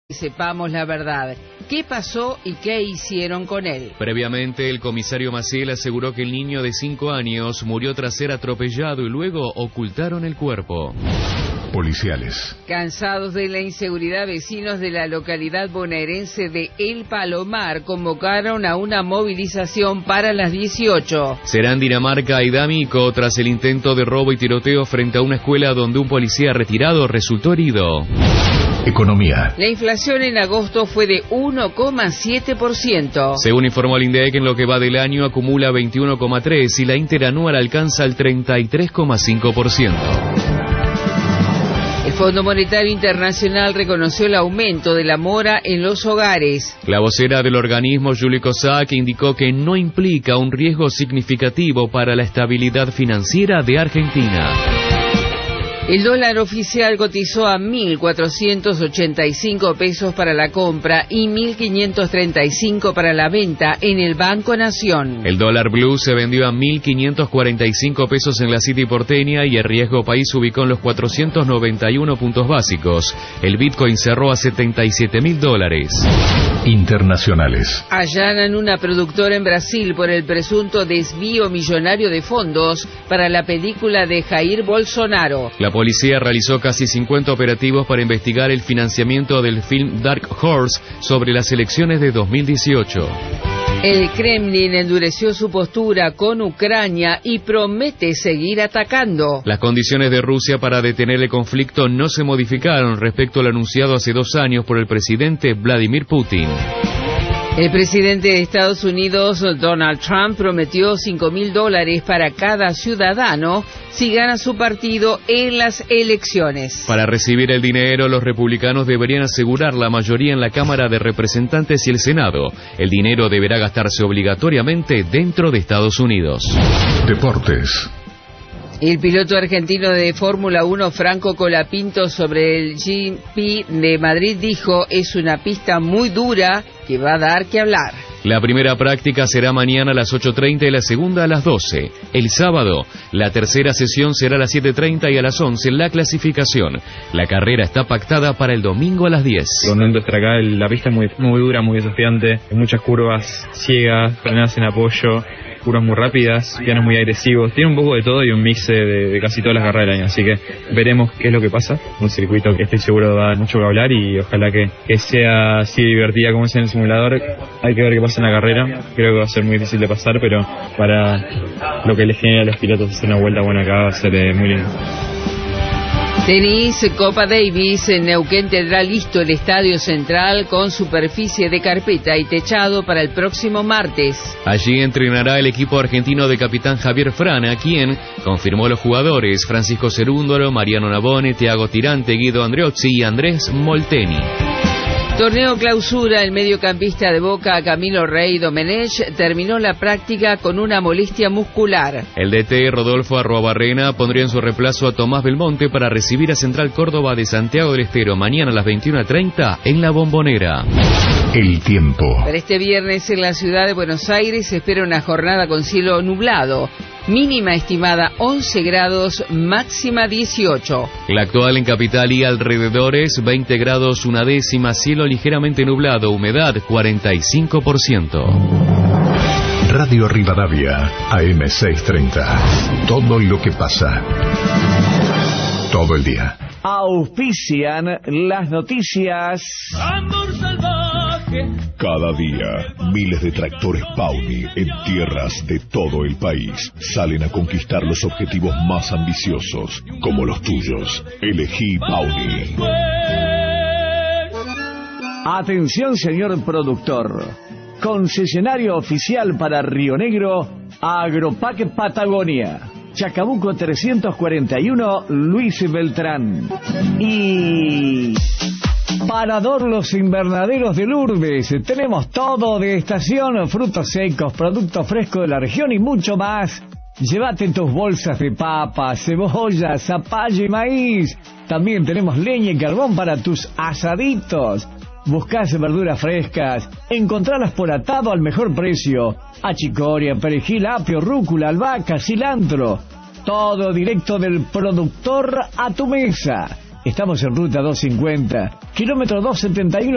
Sepamos la verdad. ¿Qué pasó y qué hicieron con él? Previamente, el comisario Maciel aseguró que el niño de 5 años murió tras ser atropellado y luego ocultaron el cuerpo. Policiales. Cansados de la inseguridad, vecinos de la localidad bonaerense de El Palomar convocaron a una movilización para las 18. Será en Dinamarca y D'Amico tras el intento de robo y tiroteo frente a una escuela donde un policía retirado resultó herido. Economía. La inflación en agosto fue de 1,7%. Según informó el INDEC, en lo que va del año acumula 21,3% y la interanual alcanza el 33,5%. El Fondo Monetario Internacional reconoció el aumento de la mora en los hogares. La vocera del organismo, Julie Cossack, indicó que no implica un riesgo significativo para la estabilidad financiera de Argentina. El dólar oficial cotizó a 1.485 pesos para la compra y 1.535 para la venta en el Banco Nación. El dólar blue se vendió a 1.545 pesos en la City porteña y el riesgo país se ubicó en los 491 puntos básicos. El Bitcoin cerró a $77.000. Internacionales. Allanan una productora en Brasil por el presunto desvío millonario de fondos para la película de Jair Bolsonaro. La policía realizó casi 50 operativos para investigar el financiamiento del film Dark Horse sobre las elecciones de 2018. El Kremlin endureció su postura con Ucrania y promete seguir atacando. Las condiciones de Rusia para detener el conflicto no se modificaron respecto al anunciado hace 2 años por el presidente Vladimir Putin. El presidente de Estados Unidos, Donald Trump, prometió $5.000 para cada ciudadano si gana su partido en las elecciones. Para recibir el dinero, los republicanos deberían asegurar la mayoría en la Cámara de Representantes y el Senado. El dinero deberá gastarse obligatoriamente dentro de Estados Unidos. Deportes. El piloto argentino de Fórmula 1, Franco Colapinto, sobre el GP de Madrid dijo: es una pista muy dura que va a dar que hablar. La primera práctica será mañana a las 8:30 y la segunda a las 12. El sábado, la tercera sesión será a las 7:30 y a las 11 la clasificación. La carrera está pactada para el domingo a las 10. Cuando estar acá, la pista es muy dura, muy desafiante, hay muchas curvas ciegas, frenadas en apoyo, curvas muy rápidas, pianos muy agresivos, tiene un poco de todo y un mix de casi todas las carreras del año, así que veremos qué es lo que pasa. Un circuito que estoy seguro va a dar mucho que hablar y ojalá que sea así divertida como es en el simulador. Hay que ver qué pasa en la carrera, creo que va a ser muy difícil de pasar, pero para lo que les genera a los pilotos hacer una vuelta buena acá va a ser muy lindo. Tenis, Copa Davis, en Neuquén tendrá listo el Estadio Central con superficie de carpeta y techado para el próximo martes. Allí entrenará el equipo argentino de capitán Javier Frana, quien confirmó los jugadores Francisco Cerúndolo, Mariano Navone, Thiago Tirante, Guido Andreozzi y Andrés Molteni. Torneo Clausura, el mediocampista de Boca, Camilo Rey Domenech, terminó la práctica con una molestia muscular. El DT Rodolfo Arruabarrena pondría en su reemplazo a Tomás Belmonte para recibir a Central Córdoba de Santiago del Estero mañana a las 21:30 en La Bombonera. El tiempo. Para este viernes en la ciudad de Buenos Aires se espera una jornada con cielo nublado. Mínima estimada 11 grados, máxima 18. La actual en Capital y alrededores, 20 grados, 1 décima, cielo ligeramente nublado, humedad 45%. Radio Rivadavia, AM630. Todo lo que pasa. Todo el día. Auspician las noticias. Amor salvaje. Cada día, miles de tractores Pauni en tierras de todo el país salen a conquistar los objetivos más ambiciosos, como los tuyos. Elegí Pauni. Atención, señor productor. Concesionario oficial para Río Negro, Agropac Patagonia. Chacabuco 341, Luis Beltrán. Y Parador Los Invernaderos de Lourdes. Tenemos todo de estación, frutos secos, productos frescos de la región y mucho más. Llévate tus bolsas de papas, cebollas, zapallo y maíz. También tenemos leña y carbón para tus asaditos. Buscás verduras frescas, encontralas por atado al mejor precio. Achicoria, perejil, apio, rúcula, albahaca, cilantro. Todo directo del productor a tu mesa. Estamos en ruta 250, kilómetro 271.